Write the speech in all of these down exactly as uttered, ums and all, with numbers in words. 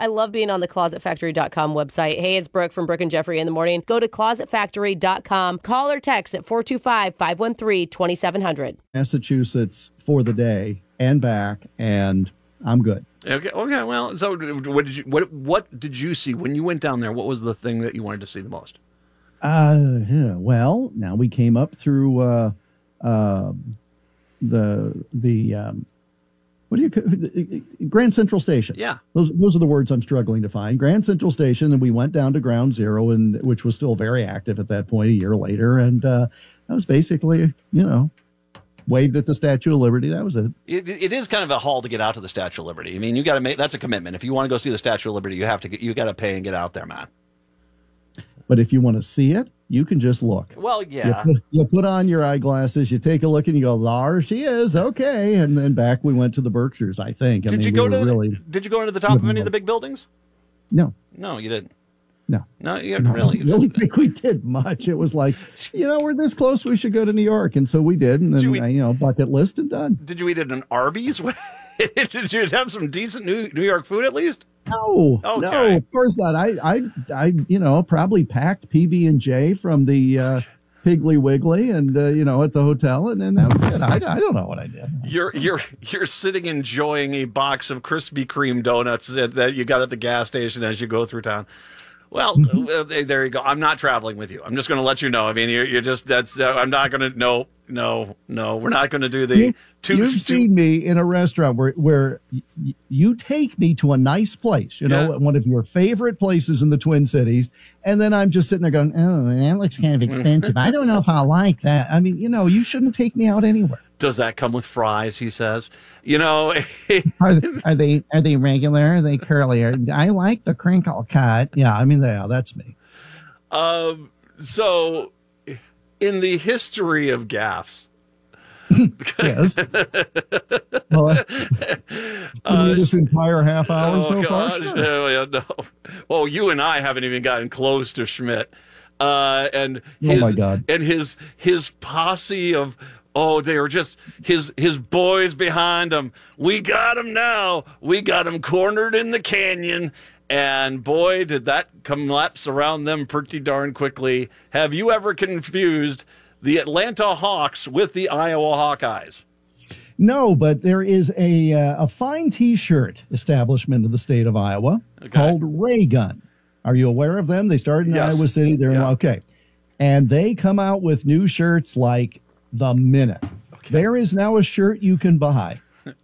I love being on the closet factory dot com website. Hey, it's Brooke from Brooke and Jeffrey in the morning. Go to closet factory dot com. Call or text at four two five, five one three, two seven zero zero. Massachusetts for the day and back, and I'm good. Okay. Okay. Well, so what did you what what did you see when you went down there? What was the thing that you wanted to see the most? Uh, yeah, well, now we came up through uh, uh, the the um, what do you Grand Central Station? Yeah, those those are the words I'm struggling to find. Grand Central Station, and we went down to Ground Zero, and which was still very active at that point. A year later, and uh, that was basically, you know, waved at the Statue of Liberty. That was it. It, it is kind of a haul to get out to the Statue of Liberty. I mean, you got to make that's a commitment. If you want to go see the Statue of Liberty, you have to get, you got to pay and get out there, man. But if you want to see it, you can just look. Well, yeah. You put, you put on your eyeglasses, you take a look, and you go, there she is. Okay. And then back we went to the Berkshires, I think. I did mean, you go we to really, the, Did you go into the top of any of the big buildings? No. No, you didn't. No. No, you no, really. I really think we did much. It was like, you know, we're this close, we should go to New York. And so we did. And then, did you, you know, bucket list and done. Did you eat at an Arby's? Did you have some decent New, New York food at least? No, okay. no, of course not. I, I, I, you know, probably packed P B and J from the uh, Piggly Wiggly, and uh, you know, at the hotel, and then that was it. I, I don't know what I did. You're you're you're sitting enjoying a box of Krispy Kreme donuts that, that you got at the gas station as you go through town. Well, uh, there you go. I'm not traveling with you. I'm just going to let you know. I mean, you're, you're just that's. Uh, I'm not going to. No, no, no. We're not going to do the. You, two, you've two, seen me in a restaurant where where y- you take me to a nice place, you know, yeah. one of your favorite places in the Twin Cities, and then I'm just sitting there going, "Oh, that looks kind of expensive. I don't know if I like that." I mean, you know, you shouldn't take me out anywhere. Does that come with fries? He says. You know, are they are they are they regular? Are they curly? Or, I like the crinkle cut. Yeah, I mean, yeah, that's me. Um. So, in the history of gaffes, yes. Well, uh, uh, this entire half hour oh so gosh, far. Sure. No, yeah, no. Well, you and I haven't even gotten close to Schmidt, uh, and his, oh my God, and his his posse of. Oh, they were just his his boys behind him. We got him now. We got him cornered in the canyon. And boy, did that collapse around them pretty darn quickly. Have you ever confused the Atlanta Hawks with the Iowa Hawkeyes? No, but there is a uh, a fine T-shirt establishment in the state of Iowa okay. called Ray Gun. Are you aware of them? They started in yes. Iowa City. They're yeah. okay, and they come out with new shirts like the minute. Okay. There is now a shirt you can buy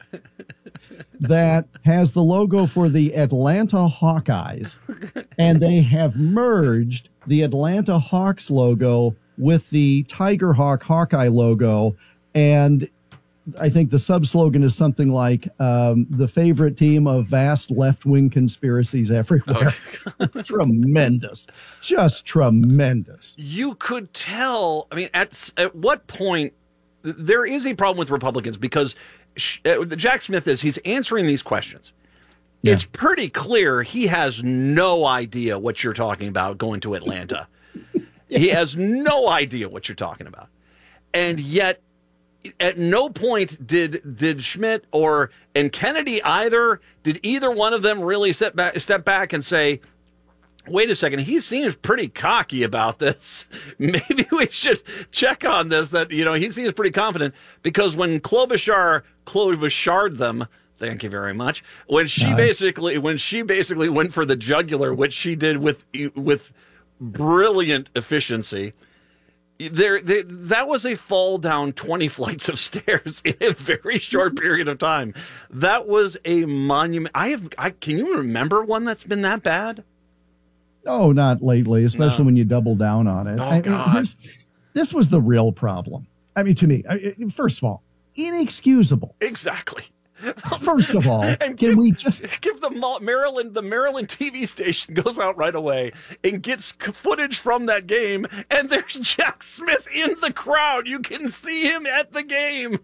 that has the logo for the Atlanta Hawkeyes, and they have merged the Atlanta Hawks logo with the Tiger Hawk Hawkeye logo, and I think the sub-slogan is something like um, the favorite team of vast left-wing conspiracies everywhere. Okay. Tremendous. Just tremendous. You could tell, I mean, at, at what point, there is a problem with Republicans because uh, Jack Smith is, he's answering these questions. Yeah. It's pretty clear he has no idea what you're talking about going to Atlanta. Yeah. He has no idea what you're talking about. And yet, at no point did did Schmidt or and Kennedy either did either one of them really step back step back and say, wait a second, he seems pretty cocky about this. Maybe we should check on this. That, you know, he seems pretty confident because when Klobuchar Klobuchar'd them, thank you very much. When she nice. basically when she basically went for the jugular, which she did with with brilliant efficiency. There, there, that was a fall down twenty flights of stairs in a very short period of time. That was a monument. I have. I can you remember one that's been that bad? Oh, not lately, especially no. when you double down on it. Oh I, God, this was the real problem. I mean, to me, I, first of all, inexcusable. Exactly. First of all, and can give, we just give the Maryland the Maryland T V station goes out right away and gets footage from that game, and there's Jack Smith in the crowd. You can see him at the game.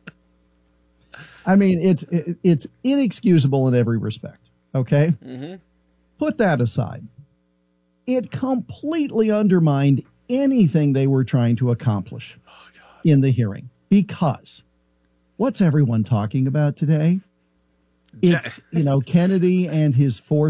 I mean, it's it, it's inexcusable in every respect. Okay, mm-hmm. Put that aside. It completely undermined anything they were trying to accomplish oh, God. in the hearing because. What's everyone talking about today? It's, you know, Kennedy and his force.